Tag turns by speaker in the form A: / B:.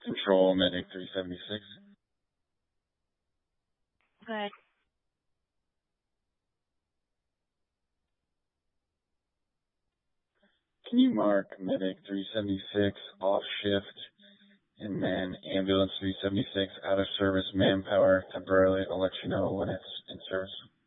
A: Control Medic 376.
B: Good.
A: Can you mark Medic 376 off shift and then Ambulance 376 out of service manpower temporarily? I'll let you know when it's in service.